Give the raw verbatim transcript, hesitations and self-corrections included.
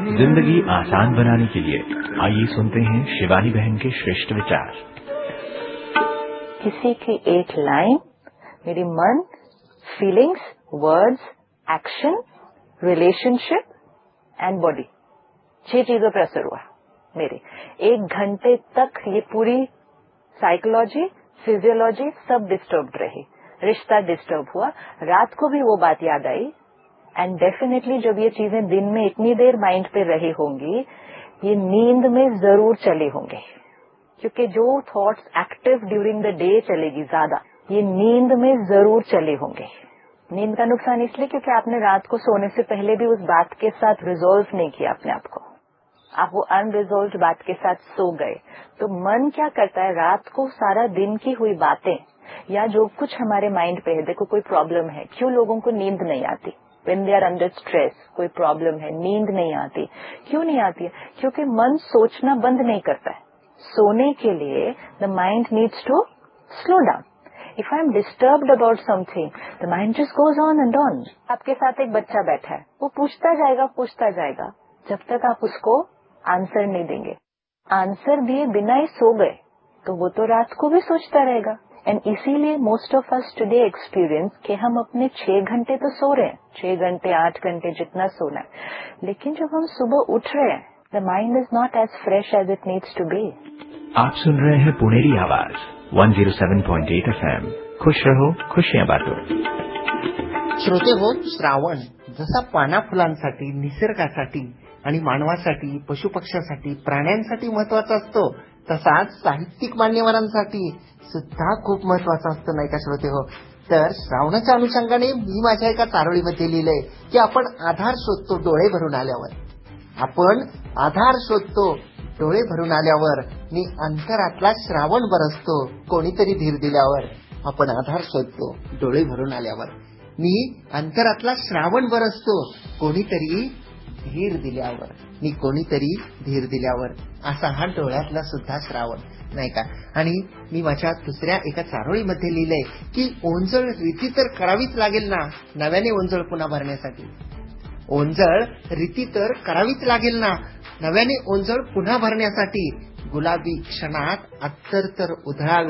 जिंदगी आसान बनाने के लिए आइए सुनते हैं शिवानी बहन के श्रेष्ठ विचार। किसी की एक लाइन मेरी मन, feelings, words, action, relationship and body, छह चीजों पर असर हुआ मेरे। एक घंटे तक ये पूरी साइकोलॉजी, फिजियोलॉजी सब डिस्टर्ब रही, रिश्ता डिस्टर्ब हुआ। रात को भी वो बात याद आई एंड डेफिनेटली जब ये चीजें दिन में इतनी देर माइंड पे रही होंगी, ये नींद में जरूर चली होंगी, क्योंकि जो thoughts active during the day चलेगी ज्यादा, ये नींद में जरूर चली होंगी। नींद का नुकसान इसलिए क्योंकि आपने रात को सोने से पहले भी उस बात के साथ रिजोल्व नहीं किया अपने आप को, आप वो अनरिजोल्व बात के साथ सो गए। तो मन क्या करता है, रात को सारा दिन की हुई बातें या जो कुछ हमारे माइंड पे है, देखो कोई प्रॉब्लम है, क्यों लोगों को नींद नहीं आती, When they are under stress, कोई प्रॉब्लम है, नींद नहीं आती, क्यों नहीं आती है? क्योंकि मन सोचना बंद नहीं करता है। सोने के लिए the mind needs to slow down. If I am disturbed about something, the mind just goes on and on. आपके साथ एक बच्चा बैठा है, वो पूछता जाएगा पूछता जाएगा जब तक आप उसको आंसर नहीं देंगे। आंसर दिए बिना ही सो गए तो वो तो रात को भी सोचता रहेगा। एंड इसीलिए most of us today experience कि हम अपने छह घंटे तो सो रहे हैं, छह घंटे आठ घंटे जितना सोना है, लेकिन जब हम सुबह उठ रहे हैं, the mind is not as fresh as it needs to be. आप सुन रहे हैं पुणेरी आवाज एक सौ सात पॉइंट आठ एफएम। खुश रहो, खुशियां बांटो। श्रोते हो, श्रावण जसा पाना फुलांसाठी, निसर्गासाठी आणि मानवासाठी, पशुपक्ष्यांसाठी, प्राण्यांसाठी महत्वाचा असतो, तसाच साहित्यिक मान्यवरांसाठी सुद्धा खूप महत्वाचा असतो, नाही का श्रोते हो? तर श्रावणाच्या अनुषंगाने मी माझ्या एका चारोळीमध्ये लिहिलंय की आपण आधार शोधतो डोळे भरून आल्यावर. आपण आधार शोधतो डोळे भरून आल्यावर, मी अंतरातला श्रावण बरसतो कोणीतरी धीर दिल्यावर. आपण आधार शोधतो डोळे भरून आल्यावर, मी अंतरातला श्रावण बरसतो कोणीतरी धीर दिल्यावर, मी कोणीतरी धीर दिल्यावर. असा हा डोळ्यातला सुद्धा श्रावण, नाही का? आणि मी माझ्या दुसऱ्या एका चारोळीमध्ये लिहिलंय की ओंजळ रीती तर करावीच लागेल ना नव्याने ओंजळ पुन्हा भरण्यासाठी. ओंजळ रीती तर करावीच लागेल ना नव्याने ओंजळ पुन्हा भरण्यासाठी. गुलाबी क्षणात अत्तर तर उधळावे